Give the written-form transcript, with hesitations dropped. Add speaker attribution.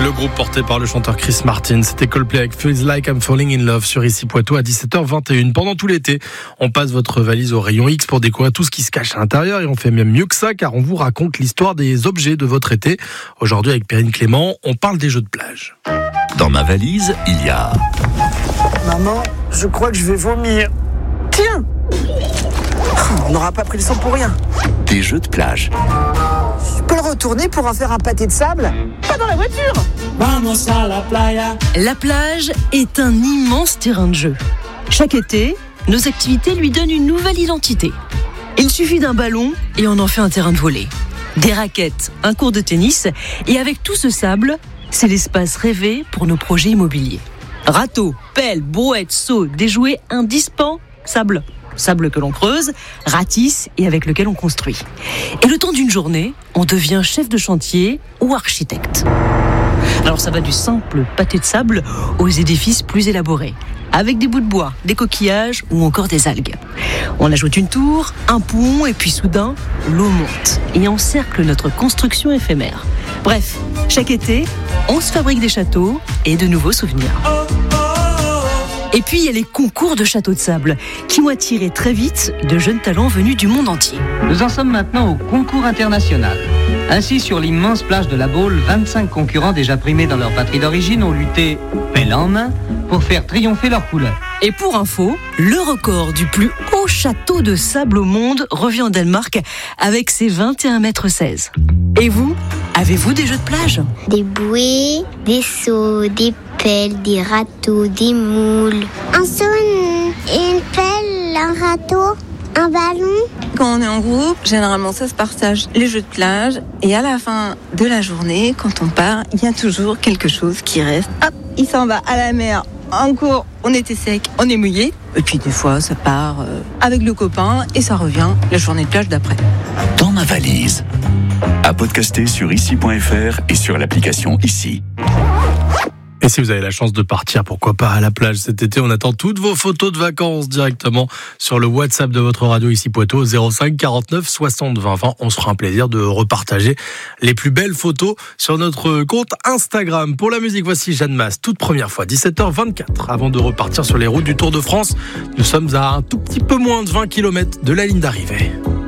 Speaker 1: Le groupe porté par le chanteur Chris Martin, c'était Coldplay avec Feels Like I'm Falling in Love sur Ici Poitou à 17h21. Pendant tout l'été, on passe votre valise au rayon X pour découvrir tout ce qui se cache à l'intérieur et on fait même mieux que ça car on vous raconte l'histoire des objets de votre été. Aujourd'hui avec Perrine Clément, on parle des jeux de plage.
Speaker 2: Dans ma valise, il y a...
Speaker 3: Maman, je crois que je vais vomir. Tiens! On n'aura pas pris le sang pour rien.
Speaker 2: Des jeux de plage.
Speaker 3: Je peux le retourner pour en faire un pâté de sable? Pas dans la voiture!
Speaker 4: Vamos a la playa.
Speaker 5: La plage est un immense terrain de jeu. Chaque été, nos activités lui donnent une nouvelle identité. Il suffit d'un ballon et on en fait un terrain de volley. Des raquettes, un court de tennis et avec tout ce sable, c'est l'espace rêvé pour nos projets immobiliers. Râteaux, pelles, brouettes, seaux, des jouets indispensables. Sable que l'on creuse, ratisse et avec lequel on construit. Et le temps d'une journée, on devient chef de chantier ou architecte. Alors ça va du simple pâté de sable aux édifices plus élaborés, avec des bouts de bois, des coquillages ou encore des algues. On ajoute une tour, un pont et puis soudain, l'eau monte et encercle notre construction éphémère. Bref, chaque été, on se fabrique des châteaux et de nouveaux souvenirs. Et puis il y a les concours de châteaux de sable qui ont attiré très vite de jeunes talents venus du monde entier.
Speaker 6: Nous en sommes maintenant au concours international. Ainsi, sur l'immense plage de la Baule, 25 concurrents déjà primés dans leur patrie d'origine ont lutté pelle en main pour faire triompher leur couleur.
Speaker 5: Et pour info, le record du plus haut château de sable au monde revient au Danemark avec ses 21,16 mètres. Et vous, avez-vous des jeux de plage?
Speaker 7: Des bouées, des seaux, des pelles, des râteaux, des moules. Un seau, une pelle, un râteau, un ballon.
Speaker 8: Quand on est en groupe, généralement ça se partage les jeux de plage et à la fin de la journée, quand on part, il y a toujours quelque chose qui reste. Hop, il s'en va à la mer. En cours, on était sec, on est mouillé. Et puis des fois, ça part avec le copain et ça revient la journée de plage d'après.
Speaker 2: Dans ma valise. À podcaster sur ici.fr et sur l'application Ici.
Speaker 1: Et si vous avez la chance de partir, pourquoi pas à la plage cet été, on attend toutes vos photos de vacances directement sur le WhatsApp de votre radio Ici Poitou 05 49 60 20 20. On se fera un plaisir de repartager les plus belles photos sur notre compte Instagram. Pour la musique, voici Jeanne Masse, toute première fois, 17h24. Avant de repartir sur les routes du Tour de France, nous sommes à un tout petit peu moins de 20 km de la ligne d'arrivée.